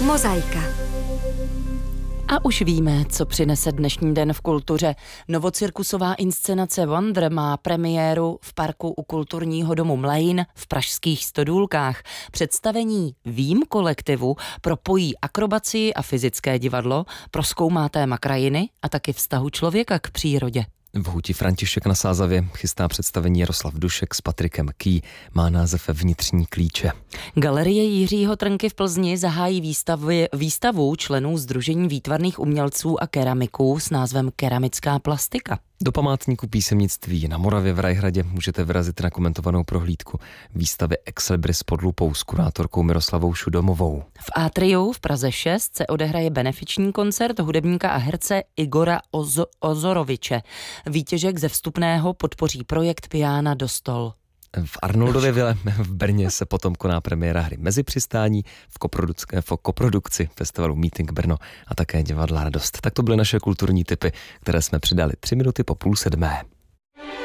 Mozaika. A už víme, co přinese dnešní den v kultuře. Novocirkusová inscenace Wonder má premiéru v parku u kulturního domu Mlejn v pražských Stodůlkách. Představení Vím kolektivu propojí akrobacii a fyzické divadlo, prozkoumá téma krajiny a taky vztahu člověka k přírodě. V huti František na Sázavě chystá představení Jaroslav Dušek s Patrikem Key, má název Vnitřní klíče. Galerie Jiřího Trnky v Plzni zahájí výstavu členů Sdružení výtvarných umělců a keramiků s názvem Keramická plastika. Do památníku písemnictví na Moravě v Rajhradě můžete vyrazit na komentovanou prohlídku výstavy Exlibris pod lupou s kurátorkou Miroslavou Šudomovou. V Atriu v Praze 6 se odehraje benefiční koncert hudebníka a herce Igora Ozoroviče. Výtěžek ze vstupného podpoří projekt Piana do stol. V Arnoldově vile v Brně se potom koná premiéra hry Mezi přistání v koprodukci festivalu Meeting Brno a také divadla Radost. Tak to byly naše kulturní tipy, které jsme přidali 3 minuty po 6:30.